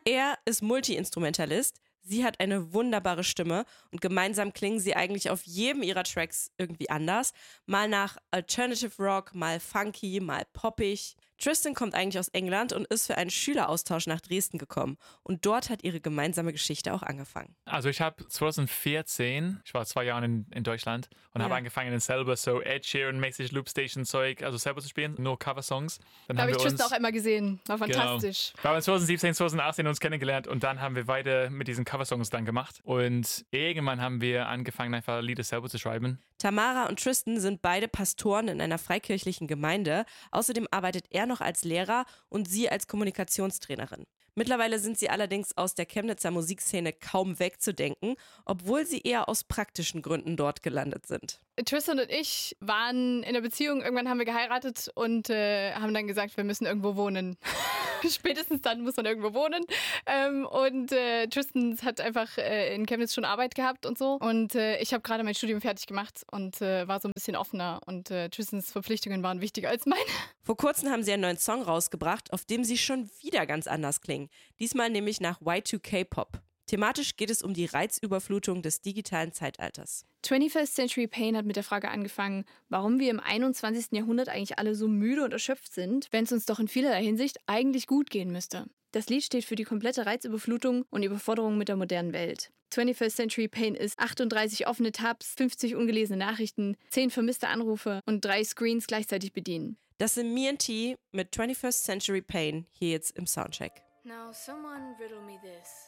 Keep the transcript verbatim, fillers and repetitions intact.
Er ist Multi-Instrumentalist. Sie hat eine wunderbare Stimme und gemeinsam klingen sie eigentlich auf jedem ihrer Tracks irgendwie anders. Mal nach Alternative Rock, mal funky, mal poppig. Tristan kommt eigentlich aus England und ist für einen Schüleraustausch nach Dresden gekommen. Und dort hat ihre gemeinsame Geschichte auch angefangen. Also ich habe zwanzig vierzehn, ich war zwei Jahre in, in Deutschland und ja. habe angefangen selber so Ed Sheeran-mäßig Loopstation-Zeug, also selber zu spielen, nur Coversongs. Da habe ich Tristan auch immer gesehen, war fantastisch. Genau. Wir haben zwanzig siebzehn, zwanzig achtzehn uns kennengelernt und dann haben wir weiter mit diesen Coversongs dann gemacht. Und irgendwann haben wir angefangen, einfach Lieder selber zu schreiben. Tamara und Tristan sind beide Pastoren in einer freikirchlichen Gemeinde. Außerdem arbeitet er noch als Lehrer und sie als Kommunikationstrainerin. Mittlerweile sind sie allerdings aus der Chemnitzer Musikszene kaum wegzudenken, obwohl sie eher aus praktischen Gründen dort gelandet sind. Tristan und ich waren in einer Beziehung, irgendwann haben wir geheiratet und äh, haben dann gesagt, wir müssen irgendwo wohnen. Spätestens dann muss man irgendwo wohnen. Ähm, und äh, Tristan hat einfach äh, in Chemnitz schon Arbeit gehabt und so. Und äh, ich habe gerade mein Studium fertig gemacht und äh, war so ein bisschen offener. Und äh, Tristans Verpflichtungen waren wichtiger als meine. Vor kurzem haben sie einen neuen Song rausgebracht, auf dem sie schon wieder ganz anders klingen. Diesmal nämlich nach Y zwei K Pop. Thematisch geht es um die Reizüberflutung des digitalen Zeitalters. twenty-first Century Pain hat mit der Frage angefangen, warum wir im einundzwanzigsten Jahrhundert eigentlich alle so müde und erschöpft sind, wenn es uns doch in vielerlei Hinsicht eigentlich gut gehen müsste. Das Lied steht für die komplette Reizüberflutung und Überforderung mit der modernen Welt. twenty-first Century Pain ist achtunddreißig offene Tabs, fünfzig ungelesene Nachrichten, zehn vermisste Anrufe und drei Screens gleichzeitig bedienen. Das sind Me and T mit twenty-first Century Pain hier jetzt im Soundcheck. Now someone riddle me this.